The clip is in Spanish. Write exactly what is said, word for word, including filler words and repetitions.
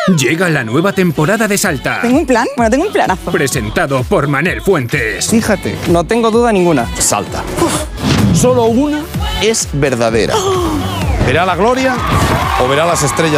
Llega la nueva temporada de Salta. ¿Tengo un plan? Bueno, tengo un planazo. Presentado por Manel Fuentes. Fíjate, no tengo duda ninguna. Salta. Uf. Solo una es verdadera. ¿Verá la gloria o verá las estrellas?